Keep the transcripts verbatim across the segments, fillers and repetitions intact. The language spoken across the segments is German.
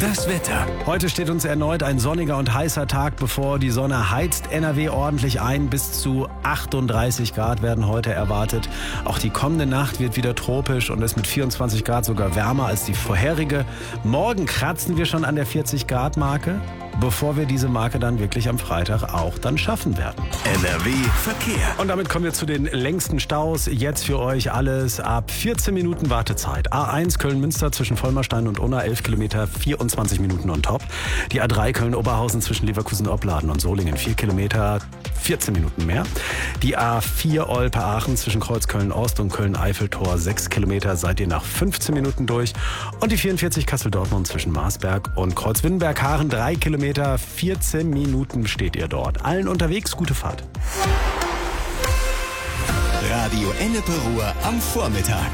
Das Wetter. Heute steht uns erneut ein sonniger und heißer Tag bevor. Die Sonne heizt N R W ordentlich ein. Bis zu achtunddreißig Grad werden heute erwartet. Auch die kommende Nacht wird wieder tropisch und ist mit vierundzwanzig Grad sogar wärmer als die vorherige. Morgen kratzen wir schon an der vierzig Grad Marke, bevor wir diese Marke dann wirklich am Freitag auch dann schaffen werden. N R W Verkehr. Und damit kommen wir zu den längsten Staus. Jetzt für euch alles ab vierzehn Minuten Wartezeit. A eins Köln-Münster zwischen Vollmerstein und Unna, elf Kilometer, vierundzwanzig Minuten on top. Die A drei Köln-Oberhausen zwischen Leverkusen-Opladen und Solingen, vier Kilometer, vierzehn Minuten mehr. Die A vier Olpe-Aachen zwischen Kreuzköln-Ost und Köln-Eiffeltor, sechs Kilometer, seid ihr nach fünfzehn Minuten durch. Und die vierundvierzig Kassel-Dortmund zwischen Marsberg und Kreuzwindenberg-Haaren, drei Kilometer, vierzehn Minuten steht ihr dort. Allen unterwegs, gute Fahrt. Radio Ennepe Ruhr am Vormittag.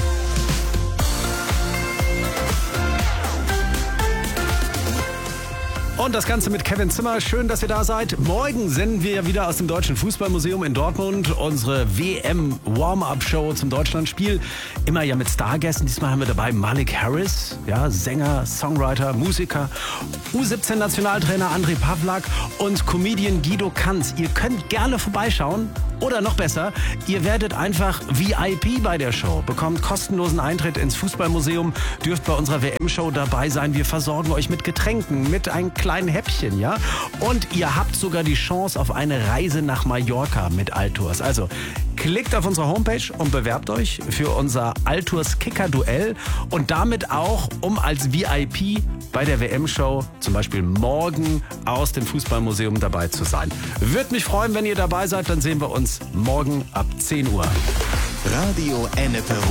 Und das Ganze mit Kevin Zimmer. Schön, dass ihr da seid. Morgen senden wir wieder aus dem Deutschen Fußballmuseum in Dortmund unsere W M-Warm-Up-Show zum Deutschlandspiel. Immer ja mit Stargästen. Diesmal haben wir dabei Malik Harris, ja, Sänger, Songwriter, Musiker, U siebzehn Nationaltrainer André Pavlak und Comedian Guido Kanz. Ihr könnt gerne vorbeischauen. Oder noch besser, ihr werdet einfach V I P bei der Show, bekommt kostenlosen Eintritt ins Fußballmuseum, dürft bei unserer W M-Show dabei sein. Wir versorgen euch mit Getränken, mit einem kleinen Häppchen, ja? Und ihr habt sogar die Chance auf eine Reise nach Mallorca mit Altours. Also klickt auf unsere Homepage und bewerbt euch für unser Altours Kicker-Duell und damit auch, um als V I P bei der W M-Show zum Beispiel morgen aus dem Fußballmuseum dabei zu sein. Würde mich freuen, wenn ihr dabei seid, dann sehen wir uns morgen ab zehn Uhr. Radio Ennepe Ruhr.